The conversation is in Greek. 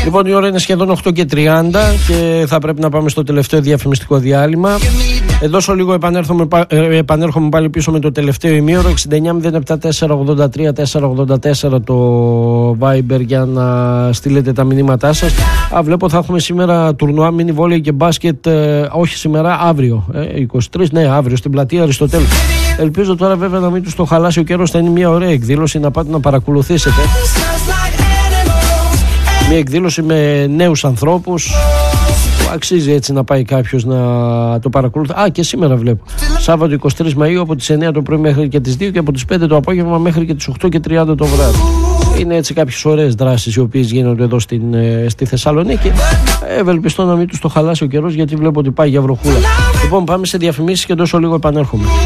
Λοιπόν, η ώρα είναι σχεδόν 8:30 και θα πρέπει να πάμε στο τελευταίο διαφημιστικό διάλειμμα. Εδώ σε λίγο επανέρχομαι πάλι πίσω με το τελευταίο ημίωρο. 69-07-483-484 το Viber για να στείλετε τα μηνύματά σας. Βλέπω θα έχουμε σήμερα τουρνουά μίνι βόλεϊ και μπάσκετ, όχι σήμερα, αύριο 23, ναι, αύριο στην πλατεία Αριστοτέλου. Ελπίζω τώρα βέβαια να μην τους το χαλάσει ο καιρός. Θα είναι μια ωραία εκδήλωση να πάτε να παρακολουθήσετε. Μια εκδήλωση με νέους ανθρώπους. Αξίζει έτσι να πάει κάποιος να το παρακολουθεί. Και σήμερα βλέπω. Σάββατο 23 Μαΐου από τις 9 το πρωί μέχρι και τις 2 και από τις 5 το απόγευμα μέχρι και τις 8:30 το βράδυ. Είναι έτσι κάποιες ωραίες δράσεις οι οποίες γίνονται εδώ στη Θεσσαλονίκη. Ευελπιστώ να μην τους το χαλάσει ο καιρός, γιατί βλέπω ότι πάει για βροχούλα. Λοιπόν, πάμε σε διαφημίσεις και τόσο λίγο επανέρχομαι.